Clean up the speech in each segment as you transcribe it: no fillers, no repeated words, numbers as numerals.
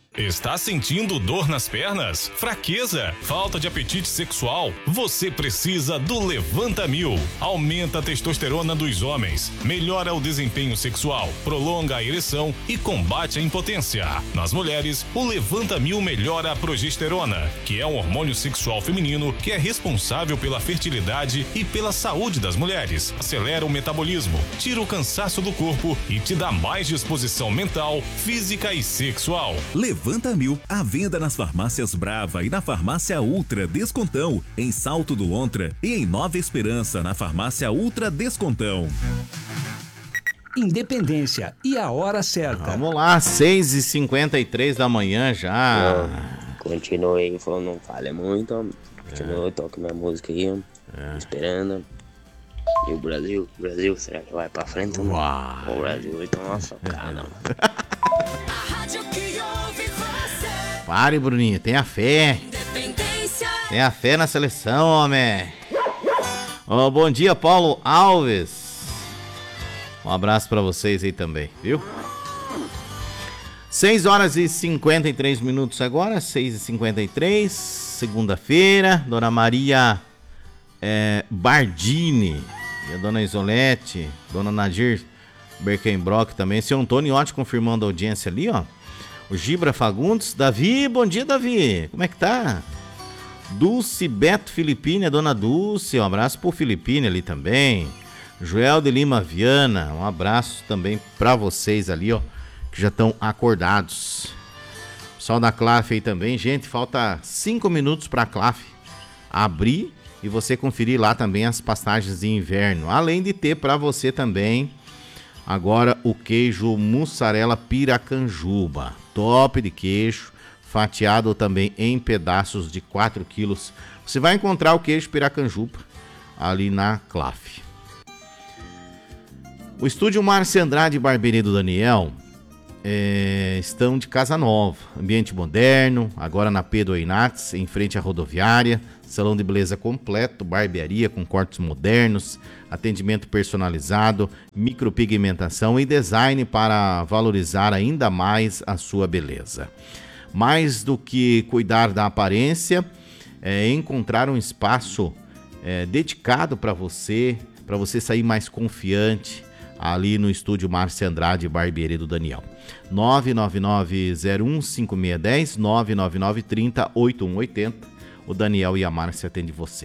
Está sentindo dor nas pernas? Fraqueza? Falta de apetite sexual? Você precisa do Levanta Mil. Aumenta a testosterona dos homens, melhora o desempenho sexual, prolonga a ereção e combate a impotência. Nas mulheres, o Levanta Mil melhora a progesterona, que é um hormônio sexual feminino que é responsável pela fertilidade e pela saúde das mulheres. Acelera o metabolismo, tira o cansaço do corpo e te dá mais disposição mental, física e sexual. Levanta Mil, à venda nas farmácias Brava e na farmácia Ultra Descontão, em Salto do Lontra e em Nova Esperança, na farmácia Ultra Descontão. Independência e a hora certa. Vamos lá, 6h53 da manhã já. Continue aí, falando, não fale muito. Continue, toque minha música aí, esperando. E o Brasil, será que vai pra frente? O Brasil, então, nossa, cara. Pare, Bruninho, tenha fé. Tenha fé na seleção, homem. Bom dia, Paulo Alves. Um abraço pra vocês aí também, viu? 6h53 agora, 6h53, segunda-feira. Dona Maria Bardini e a Dona Isolete, Dona Nadir Berkenbrock também. Seu Antônio Otti confirmando a audiência ali, ó. O Gibra Fagundes. Davi, bom dia, Davi. Como é que tá? Dulce Beto Filipine, a Dona Dulce. Um abraço pro Filipine ali também. Joel de Lima Viana. Um abraço também pra vocês ali, ó, que já estão acordados. Pessoal da CLAF aí também. Gente, falta 5 minutos pra CLAF abrir e você conferir lá também as pastagens de inverno. Além de ter pra você também agora o queijo mussarela Piracanjuba. Top de queijo, fatiado também em pedaços de 4 quilos. Você vai encontrar o queijo Piracanjuba ali na CLAF. O estúdio Márcia Andrade e Barbearia do Daniel estão de casa nova. Ambiente moderno, agora na Pedro Einates, em frente à rodoviária. Salão de beleza completo, barbearia com cortes modernos, atendimento personalizado, micropigmentação e design para valorizar ainda mais a sua beleza. Mais do que cuidar da aparência, é encontrar um espaço dedicado para você sair mais confiante ali no estúdio Márcia Andrade, Barbearia do Daniel. 999-015610, 999-30-8180. O Daniel e a Márcia atendem você.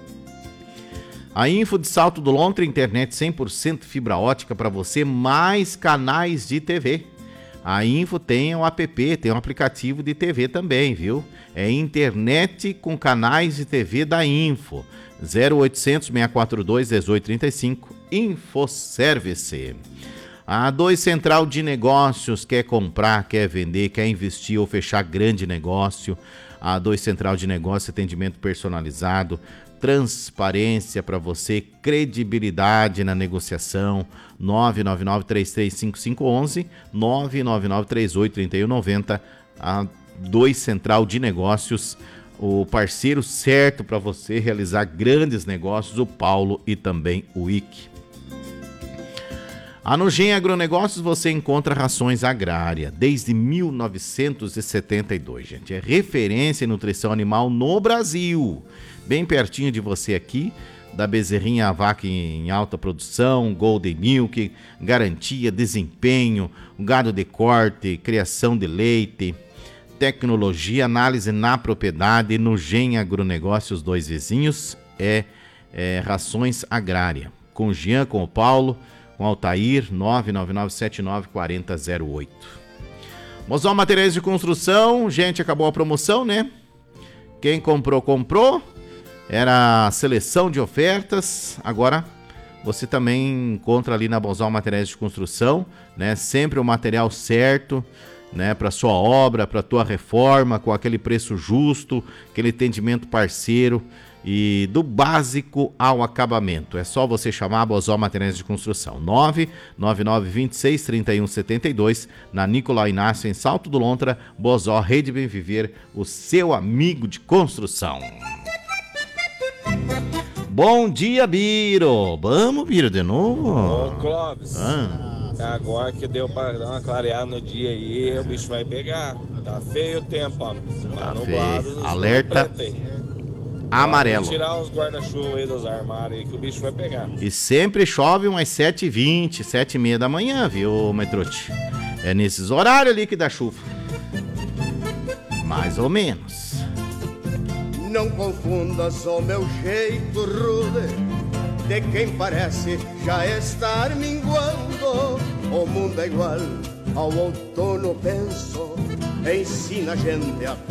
A Info de Salto do Lontra, internet 100% fibra ótica para você, mais canais de TV. A Info tem um app, tem um aplicativo de TV também, viu? É internet com canais de TV da Info. 0800 642 1835, Infoservice. A 2 Central de Negócios, quer comprar, quer vender, quer investir ou fechar grande negócio. A 2 Central de Negócios, atendimento personalizado, transparência para você, credibilidade na negociação. 999-335511, 999-383190. A 2 Central de Negócios, o parceiro certo para você realizar grandes negócios, o Paulo e também o Ike. A Nugem Agronegócios você encontra rações agrárias desde 1972, gente. É referência em nutrição animal no Brasil. Bem pertinho de você aqui, da bezerrinha a vaca em alta produção, Golden Milk, garantia, desempenho, gado de corte, criação de leite, tecnologia, análise na propriedade. Nugem Agronegócios, 2 vizinhos, rações agrárias. Com o Jean, com o Paulo, com Altair, 999-794008. Mozão Materiais de Construção, gente, acabou a promoção, né? Quem comprou, comprou. Era a seleção de ofertas. Agora você também encontra ali na Mozão Materiais de Construção, né? Sempre o material certo, né? Para sua obra, para tua reforma, com aquele preço justo, aquele atendimento parceiro. E do básico ao acabamento. É só você chamar a Bozó Materiais de Construção. 999-26-3172, na Nicolau Inácio, em Salto do Lontra. Bozó, Rede Bem Viver, o seu amigo de construção. Bom dia, Biro. Vamos, Biro, de novo? Ô, Clóvis. Agora que deu pra dar uma clareada no dia aí, o bicho vai pegar. Tá feio o tempo, ó. Tá nublado, feio. Alerta amarelo. Vamos tirar os guarda-chuva aí dos armários aí que o bicho vai pegar. E sempre chove umas 7h20, 7h30 da manhã, viu, Metrute? É nesses horários ali que dá chuva. Mais ou menos. Não confundas o meu jeito rude de quem parece já estar minguando. O mundo é igual ao outono, penso, ensina a gente a